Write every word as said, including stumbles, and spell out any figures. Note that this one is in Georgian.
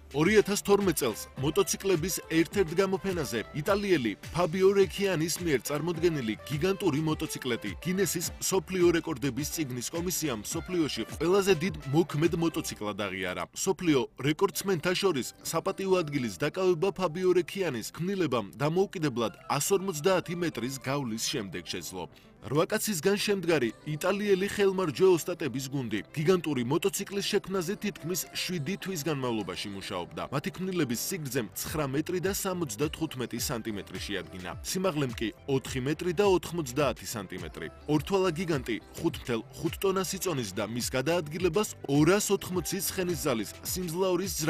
ორი ათას თორმეტ წელს მოტოციკლების ერთ-ერთ გამოფენაზე იტალიელი ფაბიო რექიანის მიერ წარმოდგენილი გიგანტური მოტოციკლეტი გინესის მსოფლიო რეკორდების წიგნის კომისიამ მსოფლიოში ყველაზე დიდ მოქმედ მოტოციკლად აღიარა. მსოფლიო რეკორდსმენთა შორის საპატიო ადგილის დაკავება ფაბიო რექიანის ქმნილებამ დამოუკიდებლად εκατს ორმოცდაათი მეტრის გავლის შემდეგ შეძლო. რვა კაცისგან შემდგარი იტალიელი ხელმარჯვე ოსტატების გუნდი გიგანტური მოტოციკლის შექმნაზე თითქმის შვიდი თვის განმავლობაში მუშაობდა. მათი ქმნილების სიგრძემ ცხრა მეტრი და სამოცდათხუთმეტი სანტიმეტრი შეადგინა. სიმაღლემ კი ოთხი მეტრი და ოთხმოცდაათი სანტიმეტრი. ორთვალა გიგანტი ხუთ ათას ხუთ ტონას იწონის და მის გადაადგილებას ორას ოთხმოცი ცხენის ძალის სიმძლავრის